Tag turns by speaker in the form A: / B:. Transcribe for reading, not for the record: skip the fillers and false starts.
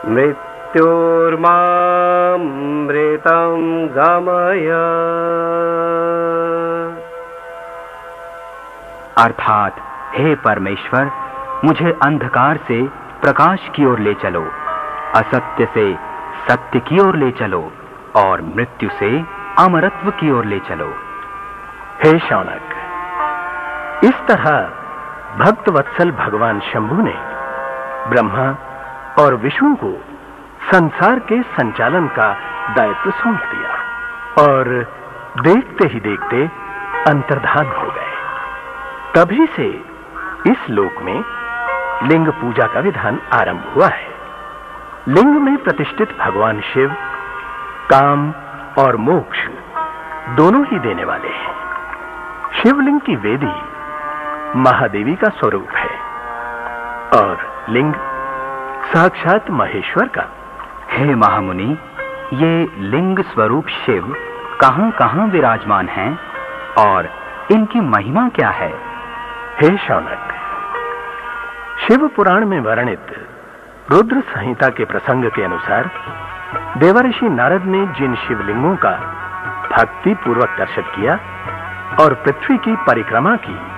A: मृत्युर्मामृतं गमय।
B: अर्थात हे परमेश्वर, मुझे अंधकार से प्रकाश की ओर ले चलो, असत्य से सत्य की ओर ले चलो और मृत्यु से अमरत्व की ओर ले चलो।
C: हे शौनक, इस तरह भक्त वत्सल भगवान शंभु ने ब्रह्मा और विष्णु को संसार के संचालन का दायित्व सौंप दिया और देखते ही देखते अंतर्धान हो गए। तभी से इस लोक में लिंग पूजा का विधान आरंभ हुआ है। लिंग में प्रतिष्ठित भगवान शिव काम और मोक्ष दोनों ही देने वाले हैं। शिवलिंग की वेदी महादेवी का स्वरूप है और लिंग साक्षात महेश्वर का।
B: हे महामुनि, ये लिंग स्वरूप शिव कहां-कहां विराजमान हैं और इनकी महिमा क्या है?
C: हे शौनक, शिव पुराण में वर्णित रुद्र संहिता के प्रसंग के अनुसार देवर्षि नारद ने जिन शिवलिंगों का भक्ति पूर्वक दर्शन किया और पृथ्वी की परिक्रमा की,